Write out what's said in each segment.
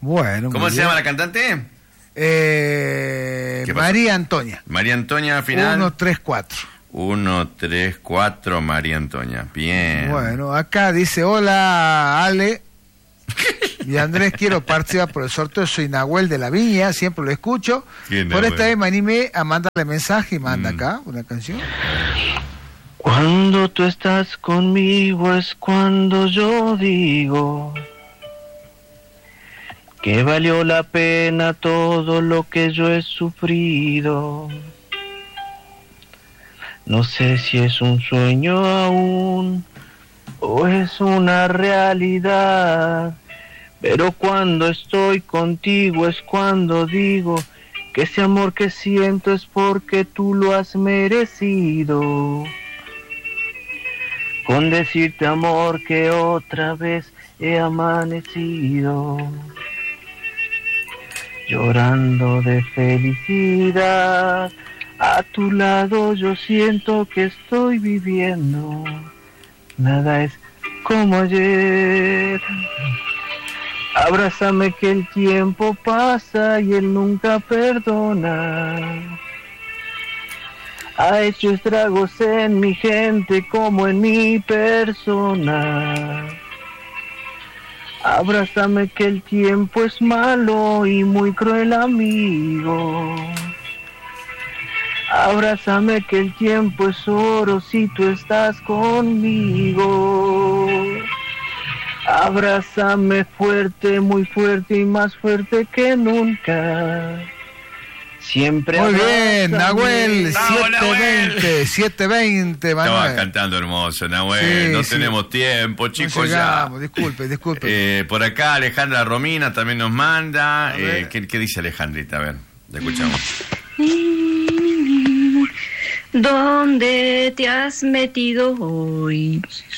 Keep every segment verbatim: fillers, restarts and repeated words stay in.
Bueno. ¿Cómo se bien. llama la cantante? Eh, María Antonia. María Antonia, final. uno tres cuatro. uno tres cuatro, María Antonia. Bien. Bueno, acá dice, hola Ale y Andrés, quiero participar por el sorteo, soy Nahuel de la Viña, siempre lo escucho. Por Nahuel? esta vez me animé a mandarle mensaje y manda Mm. acá una canción. Cuando tú estás conmigo es cuando yo digo que valió la pena todo lo que yo he sufrido. No sé si es un sueño aún o es una realidad, pero cuando estoy contigo es cuando digo que ese amor que siento es porque tú lo has merecido. Con decirte, amor, que otra vez he amanecido llorando de felicidad. A tu lado yo siento que estoy viviendo. Nada es como ayer. Abrázame que el tiempo pasa y él nunca perdona. Ha hecho estragos en mi gente como en mi persona. Abrázame que el tiempo es malo y muy cruel amigo. Abrázame que el tiempo es oro si tú estás conmigo. Abrázame fuerte, muy fuerte y más fuerte que nunca. Siempre. Muy bien, abrázame. Nahuel, Bravo, siete veinte, siete veinte, Manuel. Estaba cantando hermoso, Nahuel. Sí, no sí. tenemos tiempo, chicos, No ya. llegamos, disculpe, disculpe. Eh, por acá Alejandra Romina también nos manda. A ver. Eh, ¿qué, ¿Qué dice Alejandrita? A ver, la escuchamos. ¿Dónde te has metido hoy?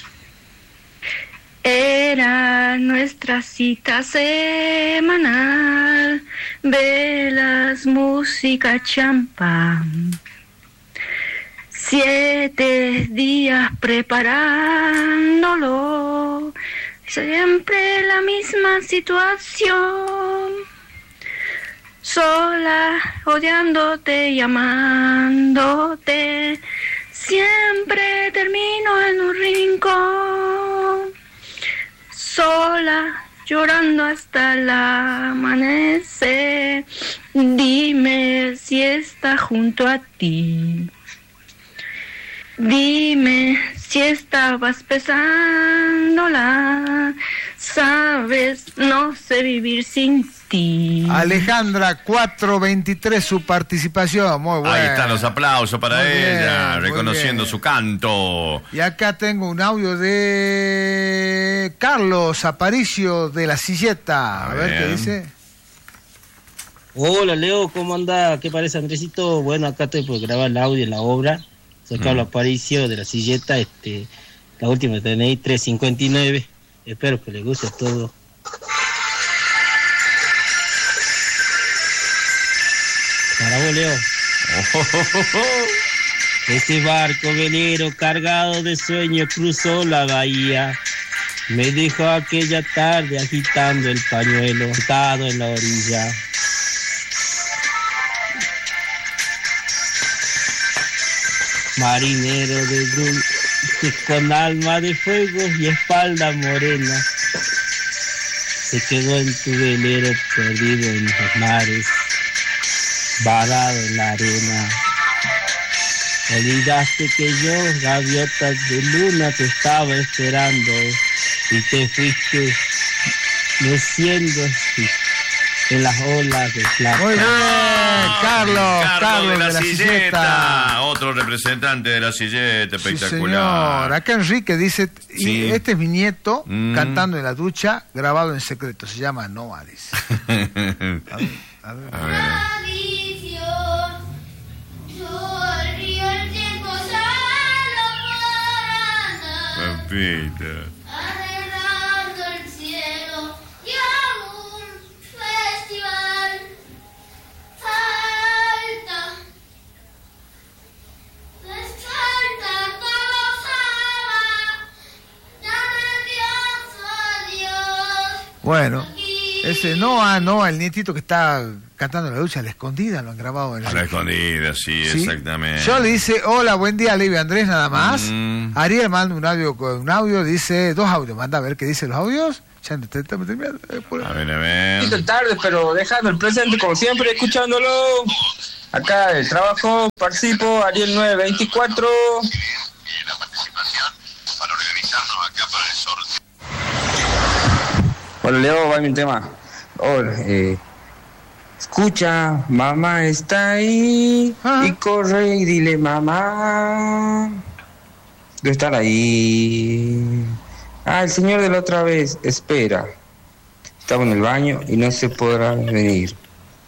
Era nuestra cita semanal, velas, música, champán. Siete días preparándolo, siempre la misma situación. Sola, odiándote y amándote, siempre termino en un rincón. Sola, llorando hasta el amanecer, dime si está junto a ti. Dime si estabas pesándola, sabes, no sé vivir sin ti. Alejandra, cuatro veintitrés su participación, muy buena. Ahí están los aplausos para Muy ella, bien, muy reconociendo bien. su canto. Y acá tengo un audio de Carlos Aparicio de La Silleta. A ver Bien. qué dice. Hola Leo, ¿cómo anda? ¿Qué parece Andresito? Bueno, acá estoy por grabar el audio en la obra. Soy Carlos Aparicio de La Silleta, este, la última T N I tres cincuenta y nueve. Espero que les guste a todos. Para vos, Leo. Oh, oh, oh, oh. Ese barco velero cargado de sueños cruzó la bahía. Me dejó aquella tarde agitando el pañuelo, sentado en la orilla. Marinero de dulce, con alma de fuego y espalda morena, se quedó en tu velero perdido en los mares, varado en la arena. Olvidaste que yo, gaviota de luna, te estaba esperando y te fuiste meciendo así en las olas de plata. Muy bien, Carlos, Carlos Carlos de la, de La silleta. Silleta. Otro representante de La Silleta, Sí, espectacular. señor. Acá Enrique dice, y Sí. este es mi nieto Mm. cantando en la ducha, grabado en secreto. Se llama Noah, dice. A ver, a ver. A ver. Papita. Arreglando el cielo y a un festival falta, les falta todo sama, ya nervioso adiós. Bueno, Ese no, ah, no, el nietito que está cantando la ducha a la escondida, lo han grabado en A la escondida, sí, Sí. exactamente. Yo le dice, hola, buen día, Livia Andrés, nada más. Mm. Ariel manda un audio con un audio, dice, dos audios, manda a ver qué dicen los audios. Ya no te- te- te- te- por- A ver, a ver. poquito tarde, pero dejando el presente como siempre, escuchándolo. Acá el trabajo, participo, Ariel nueve veinticuatro. Bueno, Leo, va mi tema. Hola, eh, escucha, mamá está ahí. Ah. Y corre y dile, mamá. Debe estar ahí. Ah, el señor de la otra vez, espera. Estaba en el baño y no se podrá venir.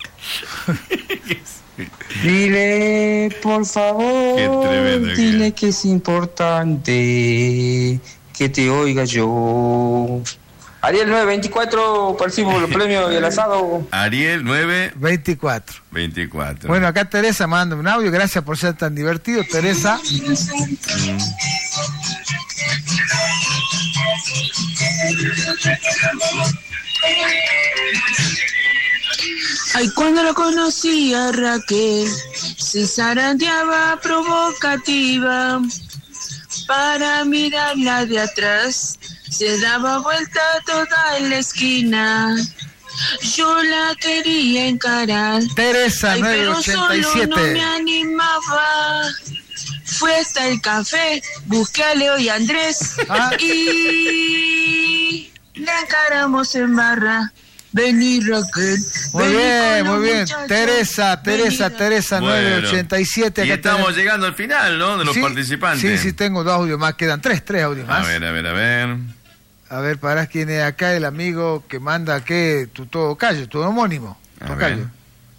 Dile, por favor, Qué tremendo que dile es. que es importante que te oiga yo. Ariel nueve veinticuatro, participo por los premios y el asado. Ariel nueve veinticuatro. veinticuatro. Bueno, acá Teresa manda un audio, gracias por ser tan divertido, Teresa. Ay, cuando lo conocí a Raquel, se zarandeaba provocativa. Para mirarla de atrás, se daba vuelta toda en la esquina. Yo la quería encarar. Teresa Ay, nueve pero ochenta y solo no siete. me animaba. Fue hasta el café, busqué a Leo y a Andrés Ah. y la encaramos en barra. Vení, Raquel. Muy vení bien, con los muy bien. muchachos, Teresa, Teresa, vení, Teresa Bueno. nueve ochenta y siete. Y Acá estamos tenemos- llegando al final, ¿no? De los Sí, participantes. Sí, sí, tengo dos audios más, quedan tres, tres audios A más. ver, a ver, a ver. A ver, para quién es acá el amigo que manda que tu tocayo, tu homónimo. A Tocayo. ver.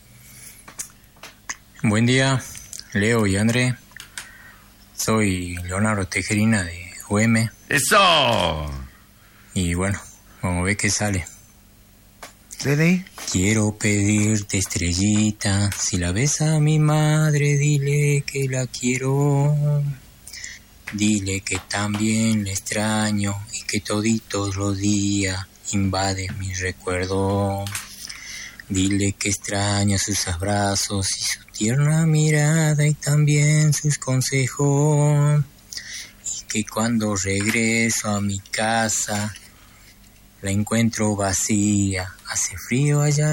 Buen día, Leo y André. Soy Leonardo Tejerina de U M ¡Eso! y bueno, vamos a ver qué sale. D N I. Quiero pedirte, estrellita, si la ves a mi madre, dile que la quiero. Dile que también la extraño y que toditos los días invade mi recuerdo. Dile que extraño sus abrazos y su tierna mirada y también sus consejos. Y que cuando regreso a mi casa la encuentro vacía, hace frío allá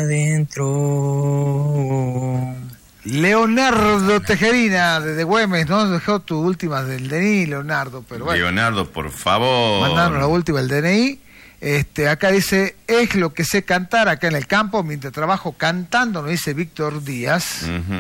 adentro. Leonardo Tejerina, desde Güemes, ¿no? Dejó tu última del D N I, Leonardo, pero bueno. Leonardo, por favor. Mandaron la última, el D N I. Este, acá dice, es lo que sé cantar acá en el campo mientras trabajo cantando, nos dice Víctor Díaz. Ujú.